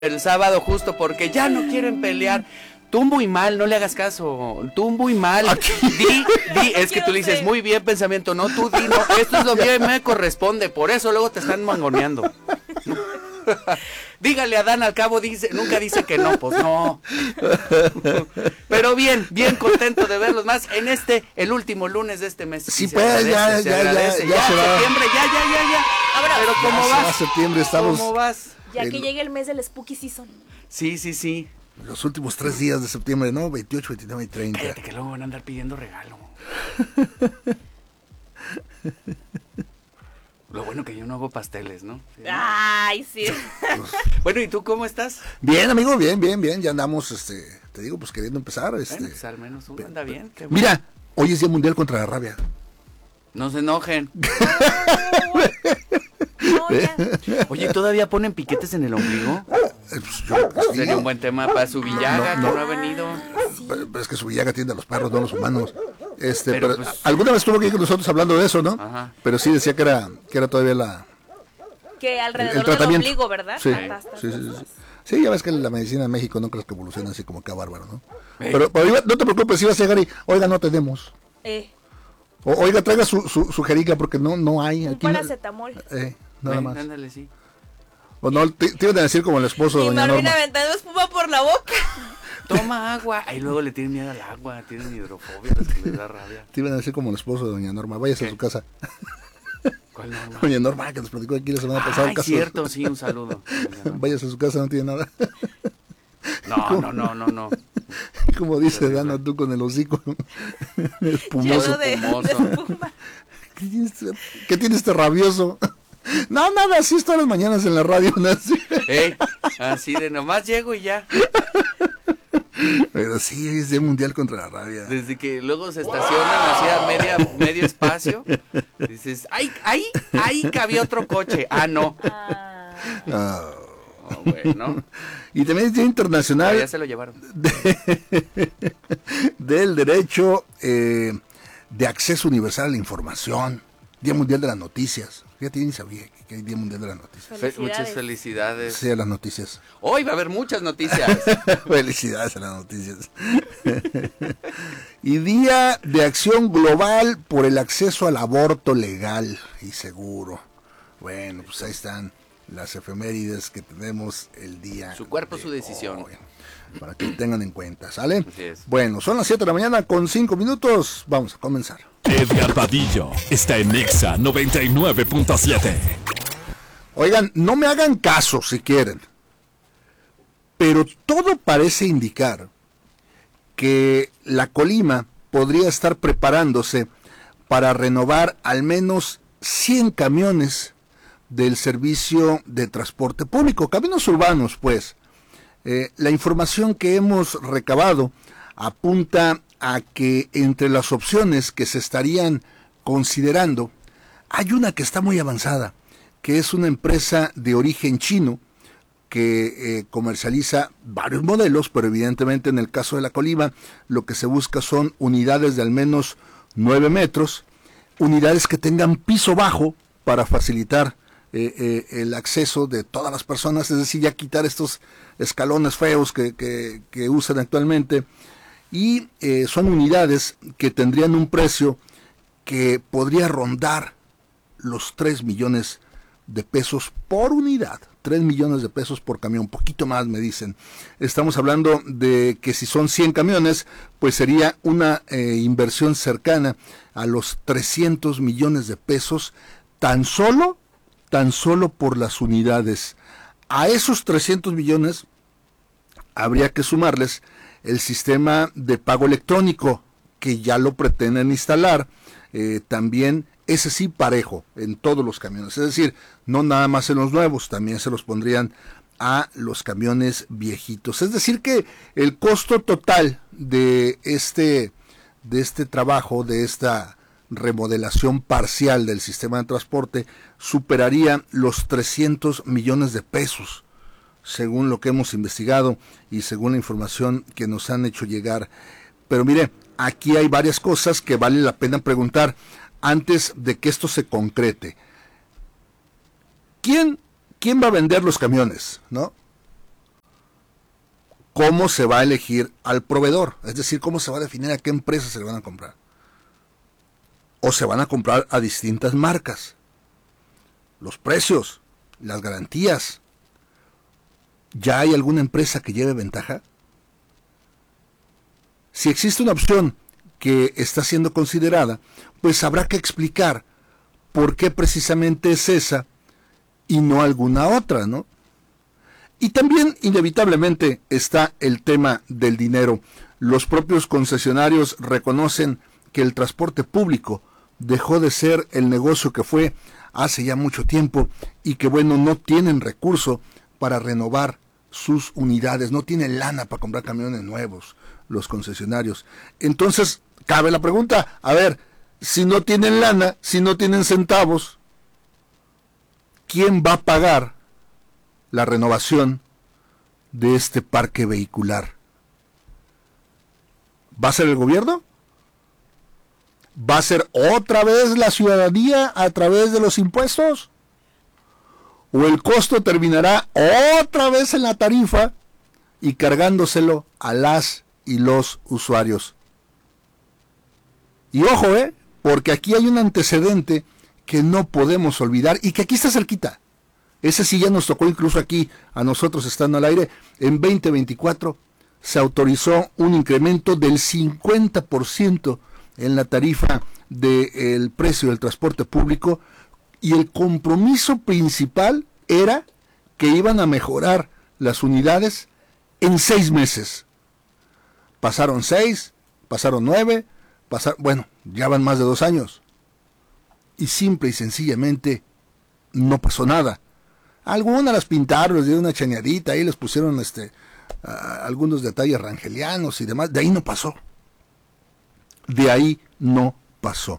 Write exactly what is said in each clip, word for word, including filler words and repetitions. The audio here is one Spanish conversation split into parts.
el sábado justo porque ya no quieren pelear. Tú muy mal, no le hagas caso. Tú muy mal. Di, di, es que tú le dices, muy bien pensamiento, no, tú di, no, esto es lo que me corresponde, por eso luego te están mangoneando. Dígale a Dan, al cabo dice, nunca dice que no, pues no. Pero bien, bien contento de verlos más en este, el último lunes de este mes. Sí, pues, ya, ya, ya, ya, ya, ya se va. septiembre, ya, ya, ya, ya. Ahora, pero ¿cómo ya vas? se va septiembre, estamos. ¿Cómo vas? Ya el- que llegue el mes del Spooky Season. Sí, sí, sí. Los últimos tres días de septiembre, ¿no? veintiocho, veintinueve y treinta. Cállate que luego van a andar pidiendo regalo. Lo bueno que yo no hago pasteles, ¿no? Sí. Ay, sí. Bueno, ¿y tú cómo estás? Bien, amigo, bien, bien, bien. Ya andamos, este, te digo, pues queriendo empezar. Este. Bueno, pues al menos uno anda bien. Qué bueno. Mira, hoy es Día Mundial contra la Rabia. No se enojen. No, ya. Oye, ¿todavía ponen piquetes en el ombligo? Eh, pues, yo, pues, sí. Sería un buen tema para su Villaga, No, no. que no ha venido. Pero, pero es que su Villaga atiende a los perros, no a los humanos. Este, Pero, pero, pues- a- alguna vez estuvo aquí con nosotros hablando de eso, ¿no? Ajá. Pero sí decía que era, que era todavía la, Que el, alrededor el del tratamiento. ombligo, ¿verdad? Sí, Atas, tas, sí, sí, tas, sí. tas. Sí, ya ves que la medicina en México no crees que evoluciona así como que bárbaro, ¿no? Eh. Pero, pero iba- no te preocupes, iba a llegar y, oiga, no tenemos. Eh, O, oiga, traiga su, su, su jeringa porque no, no hay. un Aquí no- paracetamol. eh, nada Ven, más. Ándale, sí. O no, te, te iban a decir como el esposo de Y doña Marvin Norma. aventando espuma por la boca. Toma agua. Ahí luego le tienen miedo al agua, tienen hidrofobia, les, les da rabia. Te iban a decir como el esposo de doña Norma. Váyase a ¿Qué? su casa. ¿Cuál norma? Doña Norma, que nos platicó aquí la semana pasada. Ah, el caso. cierto, sí, un saludo. Váyase a su casa, no tiene nada. No, no, no, no, no. Como dice Terrible. Dana, tú con el hocico Lleno espumoso. de, de espumoso. espuma. ¿Qué tiene este, qué tiene este rabioso? No, nada, así es todas las mañanas en la radio, ¿no? Así. Ey, así de nomás llego y ya. Pero sí, es Día Mundial contra la Rabia. Desde que luego se estacionan así a media, medio espacio, dices, ¡ay, ahí, ahí cabía otro coche! Ah, no. Ah, Ah. Oh, bueno, Y también es Día Internacional ya se lo llevaron. de- del Derecho eh, de Acceso Universal a la Información. Día Mundial de las Noticias. Fíjate, yo ni sabía que, que hay Día Mundial de las Noticias. Fe- Felicidades. muchas felicidades. Sí, a las noticias. Hoy va a haber muchas noticias. Felicidades a las noticias. Y Día de Acción Global por el Acceso al Aborto Legal y Seguro. Bueno, pues ahí están las efemérides que tenemos el día. Su cuerpo, de su decisión. hoy, para que lo tengan en cuenta, ¿sale? Así es. Bueno, son las siete de la mañana con cinco minutos. Vamos a comenzar. Edgar Vadillo está en Nexa noventa y nueve punto siete. Oigan, no me hagan caso si quieren, pero todo parece indicar que la Colima podría estar preparándose para renovar al menos cien camiones del servicio de transporte público, caminos urbanos, pues. Eh, la información que hemos recabado apunta a que entre las opciones que se estarían considerando, hay una que está muy avanzada, que es una empresa de origen chino que eh, comercializa varios modelos, pero evidentemente en el caso de la Colima lo que se busca son unidades de al menos nueve metros, unidades que tengan piso bajo para facilitar eh, eh, el acceso de todas las personas, es decir, ya quitar estos escalones feos que, que, que usan actualmente, y eh, son unidades que tendrían un precio que podría rondar los tres millones de pesos por unidad, tres millones de pesos por camión, poquito más me dicen. Estamos hablando de que si son cien camiones, pues sería una eh, inversión cercana a los trescientos millones de pesos, tan solo, tan solo por las unidades. A esos trescientos millones habría que sumarles el sistema de pago electrónico, que ya lo pretenden instalar, eh, también ese sí parejo en todos los camiones, es decir, no nada más en los nuevos, también se los pondrían a los camiones viejitos. Es decir que el costo total de este, de este trabajo, de esta remodelación parcial del sistema de transporte, superaría los trescientos millones de pesos, según lo que hemos investigado y según la información que nos han hecho llegar. Pero mire, aquí hay varias cosas que vale la pena preguntar antes de que esto se concrete. ¿Quién, quién va a vender los camiones, no? cómo se va a elegir al proveedor, es decir, cómo se va a definir a qué empresa se le van a comprar. O se van a comprar a distintas marcas. Los precios, las garantías. ¿Ya hay alguna empresa que lleve ventaja? Si existe una opción que está siendo considerada, pues habrá que explicar por qué precisamente es esa y no alguna otra, ¿no? Y también inevitablemente está el tema del dinero. Los propios concesionarios reconocen que el transporte público dejó de ser el negocio que fue hace ya mucho tiempo y que, bueno, no tienen recurso para renovar sus unidades, no tienen lana para comprar camiones nuevos los concesionarios. Entonces, cabe la pregunta, a ver, si no tienen lana, si no tienen centavos, ¿quién va a pagar la renovación de este parque vehicular? ¿Va a ser el gobierno? ¿Va a ser otra vez la ciudadanía a través de los impuestos? ¿O el costo terminará otra vez en la tarifa y cargándoselo a las y los usuarios? Y ojo, eh, porque aquí hay un antecedente que no podemos olvidar y que aquí está cerquita. Ese sí ya nos tocó incluso aquí a nosotros estando al aire. En veinte veinticuatro se autorizó un incremento del cincuenta por ciento en la tarifa del precio del transporte público, y el compromiso principal era que iban a mejorar las unidades en seis meses. Pasaron seis, pasaron nueve, pasaron, bueno, ya van más de dos años. Y simple y sencillamente no pasó nada. Algunas las pintaron, les dieron una chañadita, ahí les pusieron este, uh, algunos detalles rangelianos y demás. De ahí no pasó. De ahí no pasó.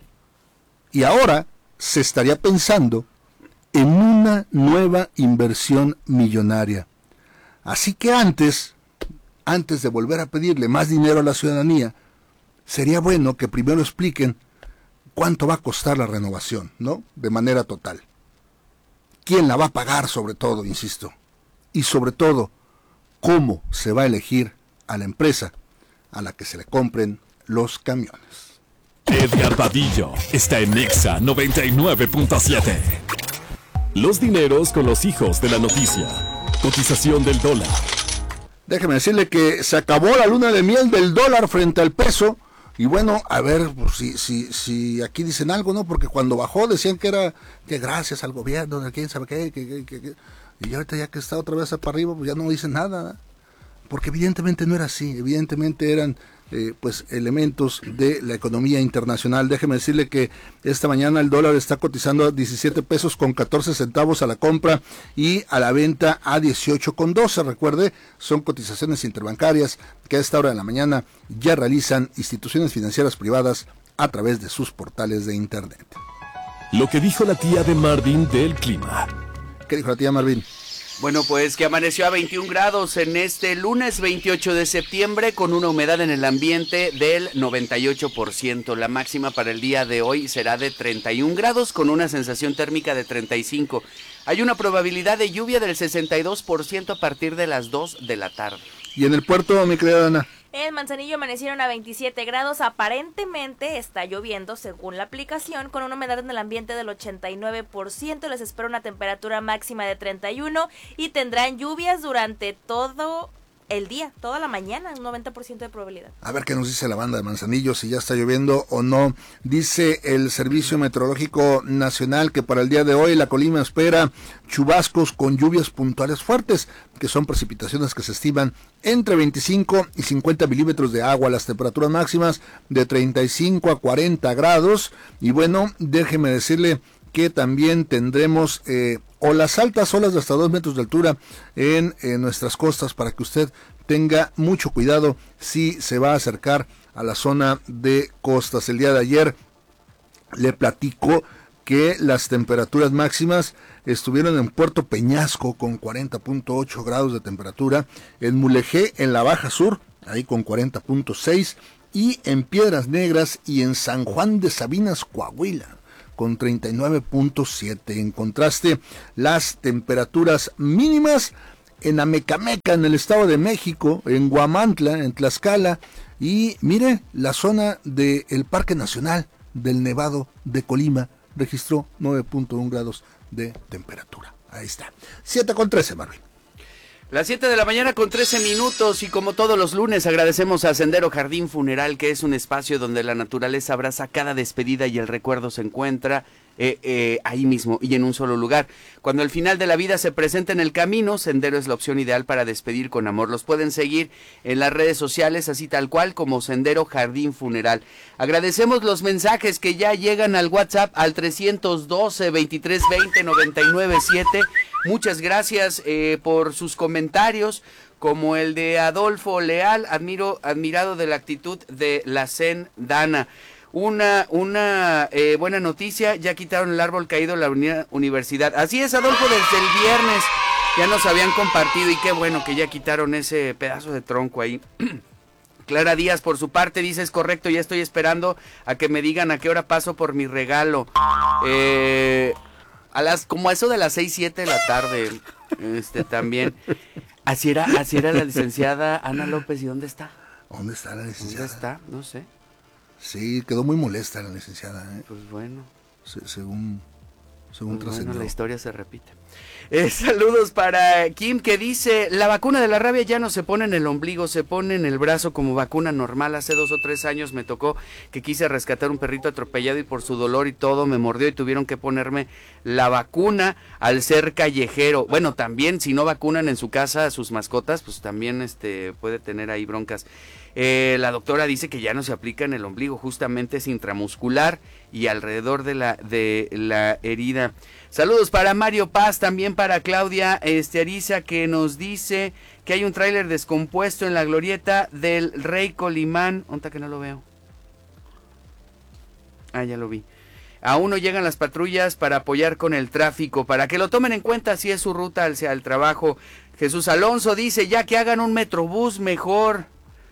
Y ahora se estaría pensando en una nueva inversión millonaria. Así que antes, antes de volver a pedirle más dinero a la ciudadanía, sería bueno que primero expliquen cuánto va a costar la renovación, ¿no? De manera total. ¿Quién la va a pagar sobre todo, insisto? Y sobre todo, ¿cómo se va a elegir a la empresa a la que se le compren los camiones? Edgar Vadillo está en Nexa noventa y nueve punto siete. Los dineros con los hijos de la noticia. Cotización del dólar. Déjeme decirle que se acabó la luna de miel del dólar frente al peso. Y bueno, a ver, pues, si, si, si aquí dicen algo, ¿no? Porque cuando bajó decían que era que gracias al gobierno, de quién sabe qué, que, que, que, que. Y ahorita ya que está otra vez para arriba, pues ya no dicen nada, ¿no? Porque evidentemente no era así, evidentemente eran eh, pues elementos de la economía internacional. Déjeme decirle que esta mañana el dólar está cotizando a diecisiete pesos con catorce centavos a la compra y a la venta a dieciocho con doce. Recuerde, son cotizaciones interbancarias que a esta hora de la mañana ya realizan instituciones financieras privadas a través de sus portales de internet. Lo que dijo la tía de Marvin del clima. ¿Qué dijo la tía Marvin? Bueno, pues que amaneció a veintiún grados en este lunes veintiocho de septiembre con una humedad en el ambiente del noventa y ocho por ciento. La máxima para el día de hoy será de treinta y un grados con una sensación térmica de treinta y cinco. Hay una probabilidad de lluvia del sesenta y dos por ciento a partir de las dos de la tarde. ¿Y en el puerto, mi querida Ana? En Manzanillo amanecieron a veintisiete grados, aparentemente está lloviendo según la aplicación, con una humedad en el ambiente del ochenta y nueve por ciento, les espera una temperatura máxima de treinta y uno y tendrán lluvias durante todo el día, toda la mañana, un noventa por ciento de probabilidad. A ver qué nos dice la banda de Manzanillo, si ya está lloviendo o no. Dice el Servicio Meteorológico Nacional que para el día de hoy la Colima espera chubascos con lluvias puntuales fuertes, que son precipitaciones que se estiman entre veinticinco y cincuenta milímetros de agua, las temperaturas máximas de treinta y cinco a cuarenta grados. Y bueno, déjeme decirle que también tendremos eh, olas altas, olas de hasta dos metros de altura en, en nuestras costas, para que usted tenga mucho cuidado si se va a acercar a la zona de costas. El día de ayer le platico que las temperaturas máximas estuvieron en Puerto Peñasco con cuarenta punto ocho grados de temperatura, en Mulegé en la Baja Sur, ahí con cuarenta punto seis, y en Piedras Negras y en San Juan de Sabinas, Coahuila, con treinta y nueve punto siete. En contraste, las temperaturas mínimas en Amecameca, en el Estado de México, en Huamantla, en Tlaxcala, y mire, la zona del Parque Nacional del Nevado de Colima registró nueve punto uno grados de temperatura. Ahí está. siete con trece, Marvin. Las siete de la mañana con trece minutos y como todos los lunes agradecemos a Sendero Jardín Funeral, que es un espacio donde la naturaleza abraza cada despedida y el recuerdo se encuentra eh, eh, ahí mismo y en un solo lugar. Cuando el final de la vida se presenta en el camino, Sendero es la opción ideal para despedir con amor. Los pueden seguir en las redes sociales así tal cual como Sendero Jardín Funeral. Agradecemos los mensajes que ya llegan al WhatsApp al trescientos doce, veintitrés veinte, noventa y nueve siete. Muchas gracias eh, por sus comentarios, como el de Adolfo Leal, admiro, admirado de la actitud de la Zen Dana. Una, una eh, buena noticia, ya quitaron el árbol caído en la uni- universidad. Así es, Adolfo, desde el viernes ya nos habían compartido y qué bueno que ya quitaron ese pedazo de tronco ahí. Clara Díaz, por su parte, dice, es correcto, ya estoy esperando a que me digan a qué hora paso por mi regalo. Eh... A las, como a eso de las seis, siete de la tarde, este, también. Así era, así era la licenciada Ana López, ¿y dónde está? ¿Dónde está la licenciada? ¿Dónde está? No sé. Sí, quedó muy molesta la licenciada, ¿eh? Pues bueno. Se, según, según Pues trascendió. bueno, la historia se repite. Eh, saludos para Kim, que dice, la vacuna de la rabia ya no se pone en el ombligo, se pone en el brazo como vacuna normal. Hace dos o tres años me tocó que quise rescatar un perrito atropellado y por su dolor y todo me mordió y tuvieron que ponerme la vacuna al ser callejero. Bueno, también si no vacunan en su casa a sus mascotas, pues también este puede tener ahí broncas. Eh, la doctora dice que ya no se aplica en el ombligo, justamente es intramuscular y alrededor de la, de la herida. Saludos para Mario Paz, también para Claudia este, Ariza, que nos dice que hay un tráiler descompuesto en la glorieta del Rey Colimán. ¿Onta que no lo veo? Ah, ya lo vi. Aún no llegan las patrullas para apoyar con el tráfico, para que lo tomen en cuenta si es su ruta hacia el trabajo. Jesús Alonso dice, ya que hagan un metrobús mejor.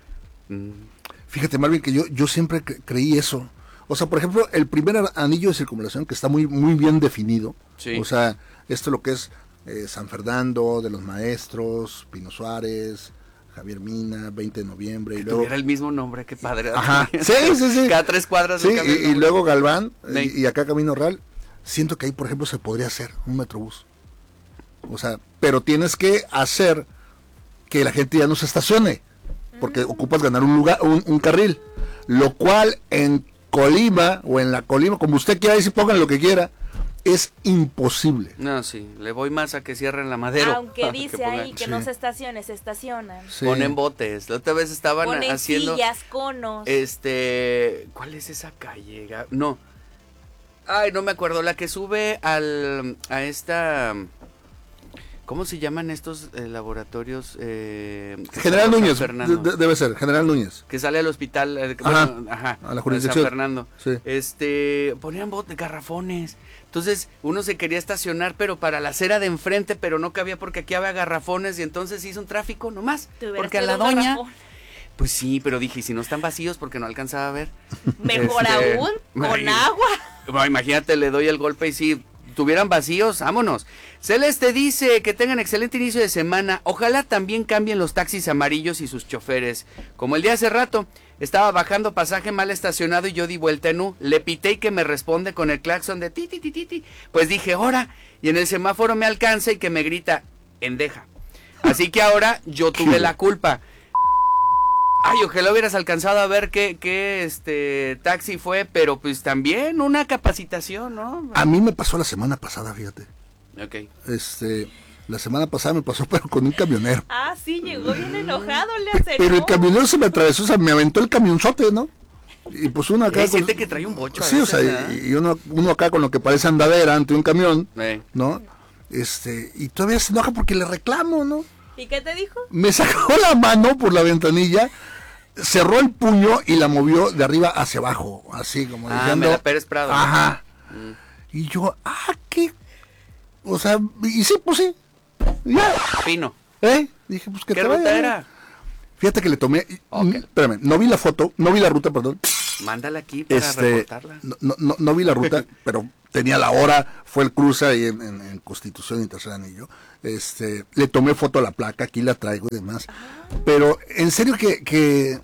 Fíjate, Marvin, que yo, yo siempre cre- creí eso. O sea, por ejemplo, el primer anillo de circunvalación que está muy, muy bien definido. Sí. O sea, esto lo que es eh, San Fernando, de los Maestros, Pino Suárez, Javier Mina, veinte de noviembre. Que Y luego... tuviera el mismo nombre, qué padre. Ajá, sí, sí, sí. Cada tres cuadras. Sí, le cambia el y, y nombre. luego Galván, Sí. y, y acá Camino Real. Siento que ahí, por ejemplo, se podría hacer un metrobús. O sea, pero tienes que hacer que la gente ya no se estacione, porque ocupas ganar un lugar, un, un carril, lo cual en Colima o en la Colima, como usted quiera decir, pongan lo que quiera, es imposible. No, sí, le voy más a que cierren la Madero. Aunque dice que pongan- ahí que Sí. no se estacionen, se estacionan. Sí. Ponen botes. La otra vez estaban Ponen haciendo sillas, conos. este, ¿cuál es esa calle? Ga- No. Ay, no me acuerdo, la que sube al a esta ¿cómo se llaman estos eh, laboratorios? Eh, que General sale a San Núñez, Fernando? de- de- debe ser, General Núñez. Que sale al hospital, eh, Ajá, bueno, ajá, a la de jurisdicción. San Fernando. Sí. Este, ponían botes, garrafones. Entonces, uno se quería estacionar, pero para la acera de enfrente, pero no cabía porque aquí había garrafones y entonces hizo un tráfico nomás. Te hubieras Porque a la traído un doña, garrafón. pues sí, pero dije, ¿y si no están vacíos porque no alcanzaba a ver? Mejor Este, aún, con ay, agua. Bueno, imagínate, le doy el golpe y si tuvieran vacíos, vámonos. Celeste dice que tengan excelente inicio de semana. Ojalá también cambien los taxis amarillos y sus choferes. Como el día hace rato, estaba bajando pasaje mal estacionado y yo di vuelta en U. Le pité y que me responde con el claxon de ti, ti, ti, ti, ti. Pues dije, ¡hora! Y en el semáforo me alcanza y que me grita, ¡endeja! Así que ahora yo tuve la culpa. Ay, ojalá hubieras alcanzado a ver qué, qué este taxi fue, pero pues también una capacitación, ¿no? A mí me pasó la semana pasada, fíjate. Ok. Este, la semana pasada me pasó, pero con un camionero. Ah, sí, llegó bien enojado, le acercó. Pero el camionero se me atravesó, o sea, me aventó el camionzote, ¿no? Y pues uno acá... Hay con- gente que trae un bocho a Sí, o veces, sea, ¿verdad? y, y uno, uno acá con lo que parece andadera ante un camión, Eh. ¿no? Este, y todavía se enoja porque le reclamo, ¿no? ¿Y qué te dijo? Me sacó la mano por la ventanilla, cerró el puño y la movió de arriba hacia abajo, así como Ah, diciendo... Mela Pérez Prado. Ajá. Mm. Y yo, ah, qué... O sea, y sí, pues sí. Ya, Fino. ¿eh? Dije, pues que ¿Qué te vaya ruta bien. era? Fíjate que le tomé... Ok. mm, Espérame, no vi la foto, no vi la ruta, perdón. Mándala aquí para este, reportarla. No, no, no vi la ruta, pero tenía la hora, fue el cruce ahí en, en, en Constitución y Tercer Anillo. Este, le tomé foto a la placa, aquí la traigo y demás. Pero en serio que, que,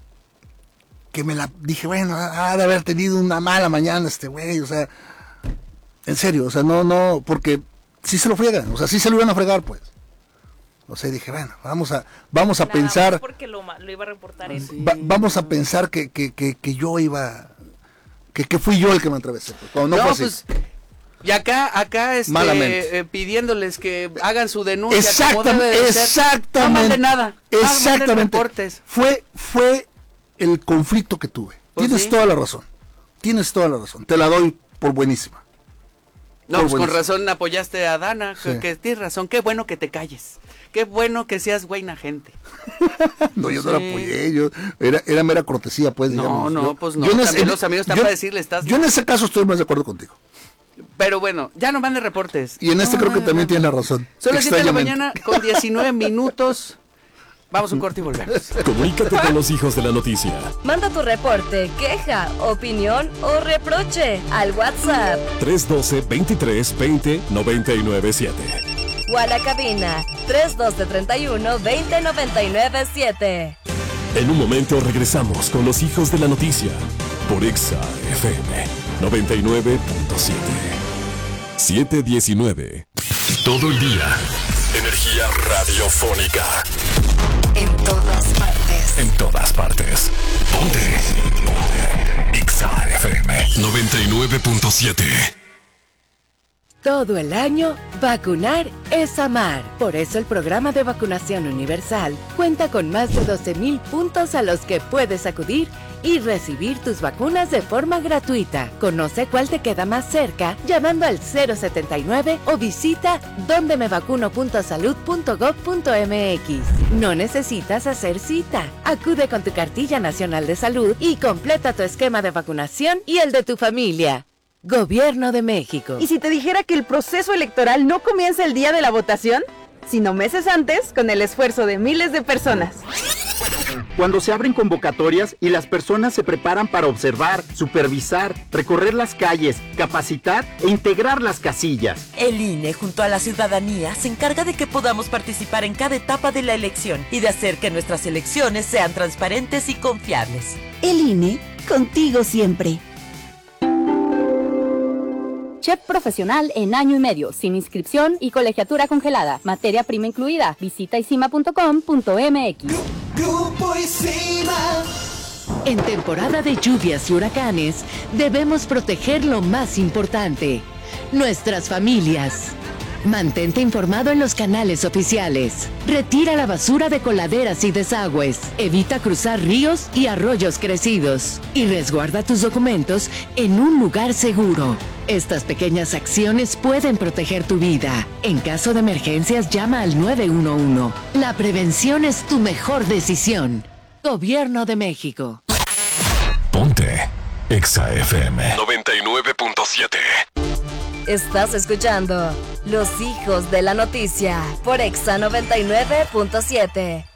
que me la dije, bueno, ha de haber tenido una mala mañana este güey, o sea, en serio, o sea, no, no, porque sí se lo friegan, o sea, sí se lo iban a fregar, pues. O sea, dije, bueno, vamos a, vamos a Nada pensar. más porque lo, lo iba a reportar él. Sí. Va, vamos a pensar que, que, que, que yo iba, que, que fui yo el que me atravesé. Pues, cuando no, No, fue así. pues, y acá, acá, este, Malamente. eh, pidiéndoles que hagan su denuncia. Exactamente, como debe de ser. exactamente. No manden nada. No manden Exactamente. reportes. Fue, fue el conflicto que tuve. Pues Tienes sí. toda la razón. Tienes toda la razón. Te la doy por buenísima. No, Por pues con buenísimo. razón apoyaste a Dana, Sí. que, que tienes razón, qué bueno que te calles, qué bueno que seas buena gente. No, yo no Sí. la apoyé, yo, era, era mera cortesía, pues, No, digamos. no, Yo- pues no, yo en también ese- los amigos están yo- para decirle, estás Yo en mal. ese caso estoy más de acuerdo contigo. Pero bueno, ya no manden reportes. Y en este No creo que manden también reportes. tienes la razón. Son las siete de la extrañamente. mañana con diecinueve minutos. Vamos a un corte y volvemos. Comunícate con los hijos de la noticia. Manda tu reporte, queja, opinión o reproche al WhatsApp tres uno dos, veintitrés, veinte, noventa y nueve siete. o a la cabina tres uno dos, treinta y uno, veinte, noventa y nueve siete. En un momento regresamos con los hijos de la noticia por Exa F M noventa y nueve punto siete. siete diecinueve. Todo el día. Energía radiofónica. En todas partes. En todas partes. Ponte. Ponte. Exa F M noventa y nueve punto siete. Todo el año, vacunar es amar. Por eso el programa de vacunación universal cuenta con más de doce mil puntos a los que puedes acudir y recibir tus vacunas de forma gratuita. Conoce cuál te queda más cerca llamando al cero setenta y nueve o visita donde me vacuno punto salud punto gob punto m x. No necesitas hacer cita. Acude con tu cartilla nacional de salud y completa tu esquema de vacunación y el de tu familia. Gobierno de México. ¿Y si te dijera que el proceso electoral no comienza el día de la votación, sino meses antes con el esfuerzo de miles de personas? Cuando se abren convocatorias y las personas se preparan para observar, supervisar, recorrer las calles, capacitar e integrar las casillas. El I N E junto a la ciudadanía se encarga de que podamos participar en cada etapa de la elección y de hacer que nuestras elecciones sean transparentes y confiables. El I N E, contigo siempre. Chef profesional en año y medio, sin inscripción y colegiatura congelada. Materia prima incluida. Visita isima punto com punto m x. Grupo Isima. En temporada de lluvias y huracanes, debemos proteger lo más importante, nuestras familias. Mantente informado en los canales oficiales. Retira la basura de coladeras y desagües. Evita cruzar ríos y arroyos crecidos. Y resguarda tus documentos en un lugar seguro. Estas pequeñas acciones pueden proteger tu vida. En caso de emergencias, llama al nueve uno uno. La prevención es tu mejor decisión. Gobierno de México. Ponte Exa F M noventa y nueve punto siete. Estás escuchando Los Hijos de la Noticia por Exa noventa y nueve punto siete.